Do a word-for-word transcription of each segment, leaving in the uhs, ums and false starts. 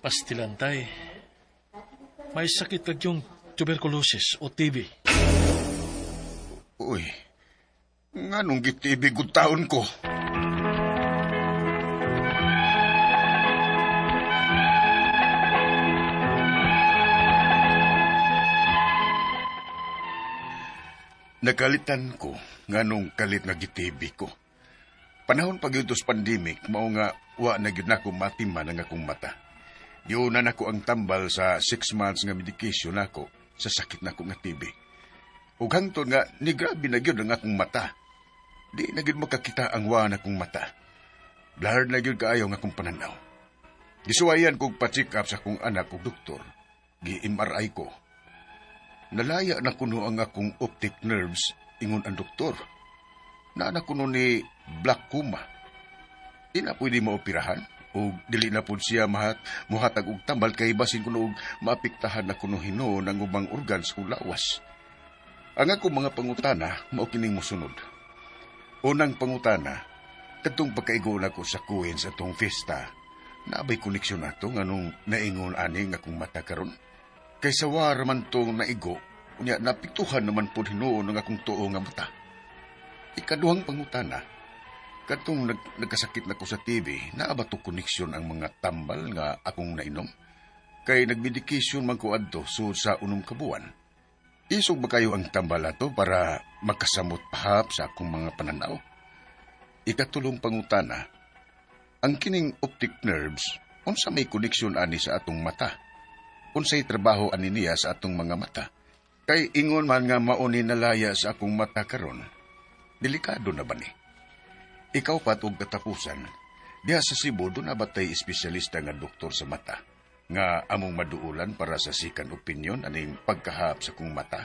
Pastilantay, may sakit kag yung tuberculosis o T B. Uy, nga nung gitibig ko taon ko. Nagalitan ko nga nung kalit nga gitibig ko. Panahon pag yun pandemic, mao nga wa na gyud nako matima ng akong mata. Yun na nako ang tambal sa six months nga medication nako sa sakit nako nga T B. Ug hangtod nga ni grabe na gyud ang akong mata. Di na gyud makakita ang wa na akong mata. Blurred na gyud kaayo nga akong pananaw. Gisuwayan kog pa-check up sa akong anak ug doktor. Gi-M R I ko. Nalaya na kuno ang akong optic nerves, ingon ang doktor. Na na kuno ni glaucoma. Di na pwede maoperahan o dili na pud siya mahat muhatag og tambal kay basin kuno og maapektahan na kuno hino ng ubang organs kung lawas. Ang akong mga pangutana mao kining mosunod. Unang pangutana, kadtong pagkaigo nako sa Queens atong fiesta, naabay koneksyon nato nganong naingon ani nga akong mata karon. Kay sawa raman tong naigo, unya napiktuhan naman po hinuon ng akong tuo nga mata. Ikaduhang pangutana, katong nag, nagkasakit na ko sa T V, naabato koneksyon ang mga tambal nga akong nainom. Kay nagbidikasyon man ko adto so sa unong kabuan. Isog ba kayo ang tambal ato para makasamot pahap sa akong mga pananaw? Ikatulong pangutana, ang kining optic nerves, unsa may koneksyon ani sa atong mata? Unsay trabaho ani niya sa atong mga mata. Kay ingon man nga mauni nalaya sa akong mata karon. Delikado na ba ni? Ikaw pat og katapusan, diha sa Cebu do na batay espesyalista nga doktor sa mata nga among maduulan para sa second opinion aning pagkahap sa akong mata.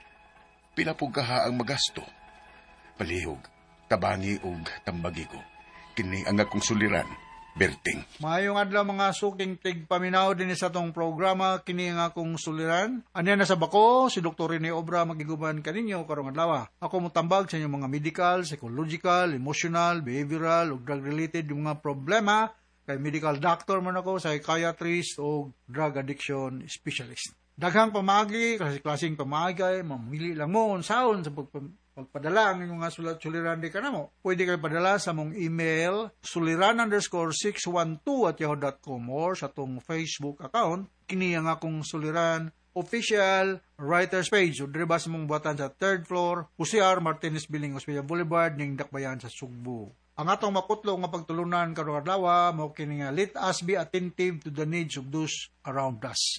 Pila pug kaha ang magasto. Palihog, tabangi og tambagi ko. Kini ang akong suliran. Berting. Maayong adlaw mga suking tigpaminaw din sa tong programa kini nga akong suliran. Anya na sa bako si Doktor Rene Obra magiguban kaninyo karong adlaw. Ako mo tambag sa inyong mga medical, psychological, emotional, behavioral ug drug related yung mga problema kay medical doctor man ako, psychiatrist o drug addiction specialist. Daghang pamagi, klase-klaseng pamagay, mamili lang mo unsaon sa pagpam pagpadala ang inyong mga sulat-suliran di ka na mo. Pwede kayo padala sa mong email suliran underscore six one two at yahoo dot com or sa tong Facebook account. Kini ang akong suliran official writer's page. O dire ba sa mong buhatan sa third floor, Jose R. Martinez Billing Hospital Boulevard, ning Dakbayan sa Sugbo. Ang atong maputlo nga pagtulunan karong adlaw mao kini nga let us be attentive to the needs of those around us.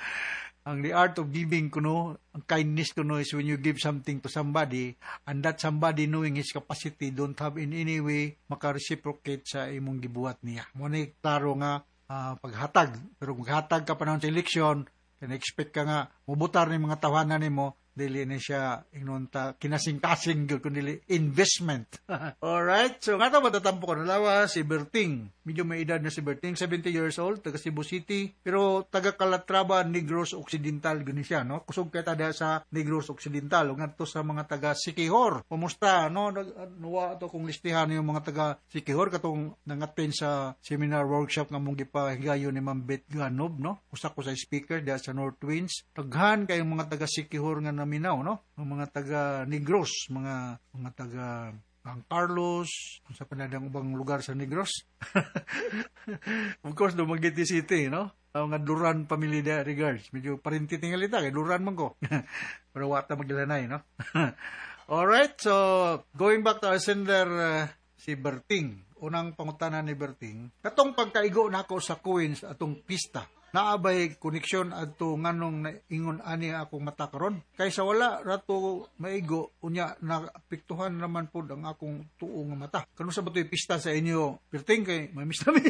Ang the art of giving kuno, ang kindness kuno is when you give something to somebody and that somebody knowing his capacity don't have in any way maka-reciprocate sa imong gibuhat niya. Muna klaro nga uh, paghatag. Pero maghatag ka pa naman sa eleksyon, kina-expect ka nga, mubutar ni mga tawanan ni mo, dili na siya inunta kinasing-kasing gyud kundi investment. Alright, so nga to matatampo ko nalawa si Berting. Medyo may edad na si Berting, seventy years old, taga Cebu City, pero taga Calatrava, Negros Occidental gani siya, no? Kusog kay tada sa Negros Occidental, ug ngadto sa mga taga Siquijor. Kumusta, no? Nuwa to kung listihan yung mga taga Siquijor katong nangaten sa seminar workshop nga mong gipahigayon ni Ma'am Beth Ganob, no? Usa ko sa speaker diha sa North Winds. Daghan kay mga taga Siquijor nga naminaw, no? Ang mga taga Negros, mga mga taga Ang Carlos, sa panadang ubang lugar sa Negros. Of course, Dumaguete City, no? Ang nga Duran family da regards. Medyo parinti tingalita, kay Duran man ko. Pero wata maglanay, no? Alright, so going back to our sender, uh, si Berting. Unang pangutana ni Berting. Katong pagkaigo na ako sa Queens atong pista, naabay koneksyon adto nganong ingon ani akong mata karon kaysa wala rato maigo unya napiktuhan naman pud ang akong tuo nga mata kano sa batoy pista sa inyo Berting kay may miss nami.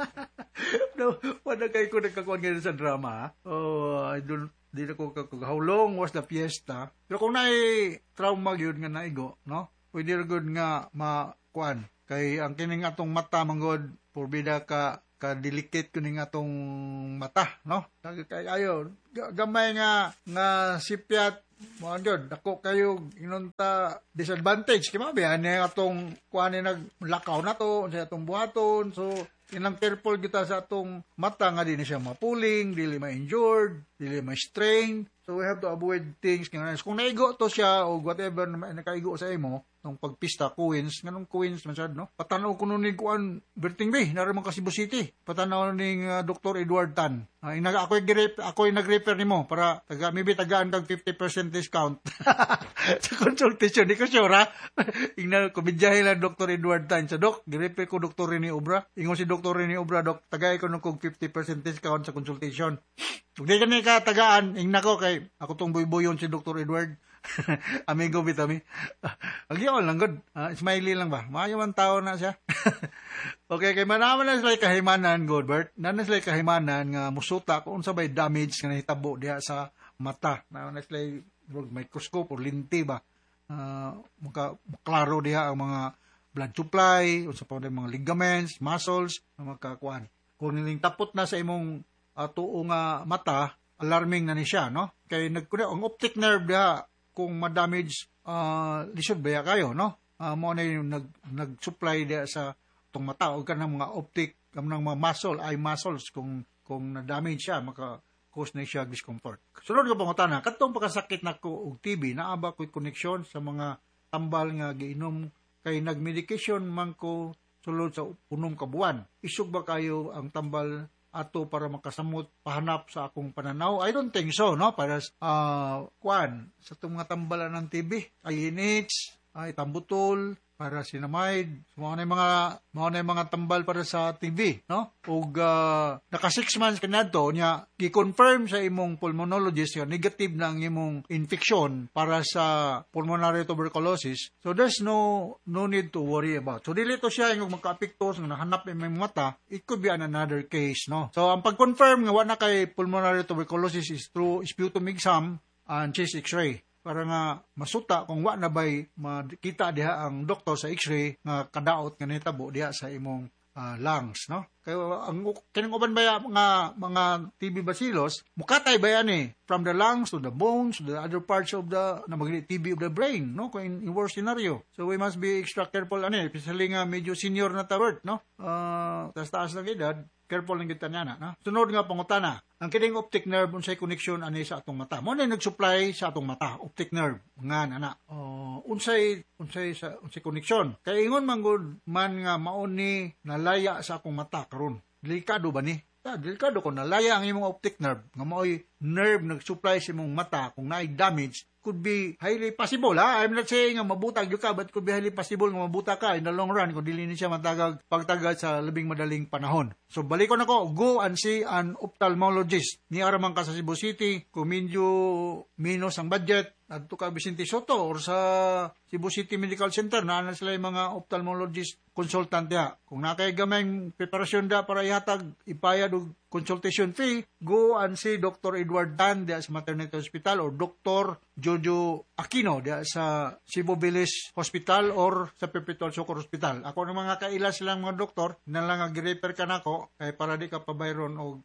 No, wala kay ko nagkakuan ganun sa drama. Oh, I don't di na ko kakug how long was the fiesta, pero kung naay trauma gyud nga naigo, no, pwede ra gyud nga makuan kay ang kining atong mata manggod porbida ka ka-delicate ko ning atong mata, no? Kay ayo, gamay nga nga sipyat mo gyud dako kayo inunta disadvantage kay mabiyan ni atong kuan ni naglakaw na to sa atong buhaton. So Inang careful kita sa atong mata nga di na siya mapuling, dili ma-injured, dili ma-strain. So we have to avoid things. Kung naigo to siya o whatever na nakaigo sa imo, nung pagpista, Queens, ganun Queens, masyad, no? Patanaw ko nun ni Kuan, Berting Bay, naramang ka Cebu City. Patanaw ni uh, Doctor Edward Tan. Uh, inag, ako'y, ako'y nag-refer ni mo para taga, maybe tagaan kag fifty percent discount sa consultation. Di ko sure, ha? Ingnan, kumidyahin lang Doctor Edward Tan. Sa Doc, girefer ko Doctor Rene Obra. Ingon si Doctor Rene Obra, Doc, tagay ko nung kong fifty percent discount sa consultation. Kung di ka na katagaan, ingna ko kay, ako tong buy-buyon si Doctor Edward. Amigo bitami. Agyaw lang good. Uh, smiley lang ba? Maayo man tao na siya. Okay, kay manaman na sila kahimanan, Godbert. Nana sila kahimanan nga musuta kung sabay damage nga nahitabo diha sa mata. Na sila microscope o linti ba? Uh, maka, klaro diha ang mga blood supply, unsa pa mga ligaments, muscles, makakuan. Kung niling tapot na sa imong uh, tuo nga mata, alarming na ni siya, no? Kay nagkuha ang optic nerve diha kung ma-damage, uh, lisod ba kayo, no? Uh, mo na yung nag, nag-supply diya sa itong mata o ka ng mga optic, ng mga muscle, eye muscles, kung, kung na-damage siya, maka-cause na siya discomfort. Sunod ka pang utana, katong pagkasakit na ko og T B, naaba ko'y connection sa mga tambal nga giinom, kay nag-medication man ko sulod sa punong kabuan. Isog ba kayo ang tambal ato para makasamot pahanap sa akong pananaw? I don't think so, no? Para uh, kuan sa itong mga tambalan ng T B, I N H, ay tambutol, para sinamide, mga na mga mga na mga tambal para sa T B, no? Ug uh, naka six months kanadto nya gi-confirm sa imong pulmonologist nga negative na ang imong infection para sa pulmonary tuberculosis. So there's no no need to worry about. So dili to siya yung magka-apekto sa nahanap imong mata, it could be an another case, no? So ang pag-confirm nga wala kay pulmonary tuberculosis is through sputum exam and chest X-ray, para nga masuta kung wa na bay makita diha ang doktor sa X-ray nga kadaot nga nitabo diha sa imong uh, lungs, no? Kaya ang kining uban baya nga mga T B bacillus mukatay ba yan eh from the lungs to the bones to the other parts of the na magli T B of the brain, no? Kung in, in worst scenario. So we must be extra careful ani, especially nga medyo senior na tawert, no? Uh, taas-taas ng edad, careful lang kita niya na, no? Sunod nga pangutana, ang kining optic nerve unsay connection ani sa atong mata. Mo na nag-supply sa atong mata, optic nerve nga ana. Uh, unsay unsay sa unsay connection. Kay ingon man gud man nga mao ni nalaya sa akong mata karon. Delikado ba ni? Ah, delikado kung nalaya ang imong optic nerve nga mao'y nerve nag-supply sa imong mata kung naay damage, could be highly possible, ha? I'm not saying nga mabutag yung ka, but could be highly possible nga mabuta ka in the long run kung dili ni siya matagag pagtagad sa labing madaling panahon. So balik ko na ko, go and see an ophthalmologist. Ni araman ka sa Cebu City, kung medyo minus ang budget, adto ka Vicente Soto or sa Cebu City Medical Center, na sila yung mga ophthalmologist consultant ya. Kung nakay gamay preparasyon da para ihatag, ipayad og consultation fee, go and see Doctor Edward Tan diya sa Maternity Hospital or Doctor Jojo Aquino diya sa Cebu Village Hospital or sa Perpetual Succor Hospital. Ako ng mga kaila silang mga doktor, na lang ag-refer ka nako kay para di ka pabayron og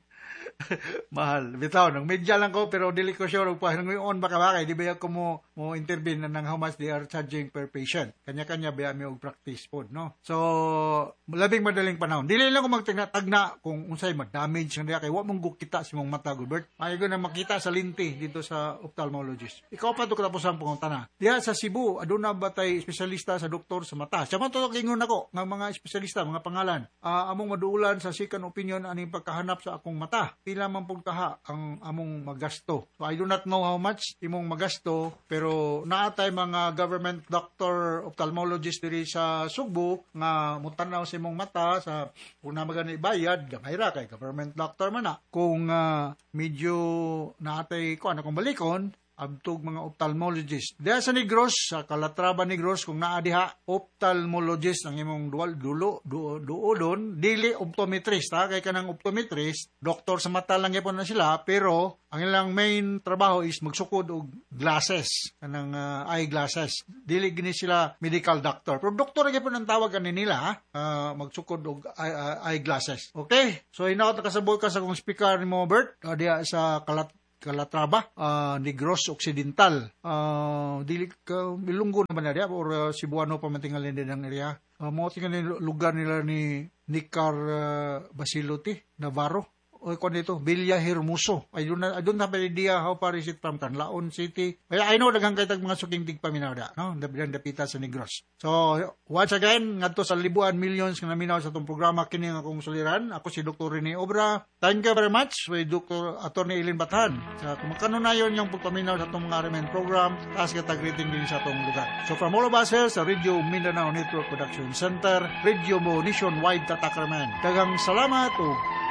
mahal. Bitaw, nang medya lang ko, pero dili ko sure pa ngayon baka bakay, di ba ko mo, mo intervene na ng how much they are charging per patient. Kanya-kanya ba mi og practice po, no? So, labing madaling panahon. Dili lang ko magtagna kung unsay ma-damage nga kay wa mong kita sa mong mata, Gilbert. Ay ko na makita sa linti dito sa ophthalmologist. Ikaw pa to katapos ang pangutana. Diha sa Cebu, aduna ba tay espesyalista sa doktor sa mata? Siya man to ingon nako nga mga espesyalista, mga pangalan. Uh, among maduulan sa second opinion aning pagkahanap sa akong mata. Pila man pud kaha ang among magasto. So I do not know how much imong magasto, pero naatay mga government doctor ophthalmologist diri sa Sugbo nga mutanaw sa imong mata sa kung na magani bayad gamay ra kay government doctor man na. Kung uh, medyo naatay ko ana kung balikon abtog mga ophthalmologist. Diya sa Negros, sa Calatrava Negros, kung naadiha, ophthalmologist ang imong dual, dulo, du, duodon, dili optometrist, ha? Kaya ka ng optometrist, doktor sa mata lang yapon na sila, pero ang ilang main trabaho is magsukod og glasses, kanang uh, eyeglasses. Dili gini sila medical doctor. Pero doktor yapon ang tawag ani nila, ha? Uh, magsukod og eye, uh, eyeglasses. Okay? So, hinaot na kasabot ka sa kong speaker ni mo, Bert, uh, diya sa Calatrava. Calatrava, uh, Negros Occidental. Uh, dili ka Ilunggo naman na diya or uh, Cebuano pa matingalin din ang area. Uh, mga tingalin lugar nila ni Nicar uh, Basilote Navarro. O kung dito, Villa Hermoso. I don't, I don't have an idea how far is it from Canlaon City. I, I know, daghang kaitag mga suking tigpaminaw da, no? Dabilang dapita sa Negros. So, once again, ngadto sa libuan, millions nga naminaw sa itong programa, kini nga akong suliran. Ako si Doctor Rene Obra. Thank you very much with Doctor Attorney Eileen Bathan. Sa kumakanunayon yung pagpaminaw sa itong mga Arimen program, taas katag-rating din sa itong lugar. So, from all of us here sa Radio Mindanao Network Production Center, Radio Mo Nationwide Tatak Ramen. Daghang salamat o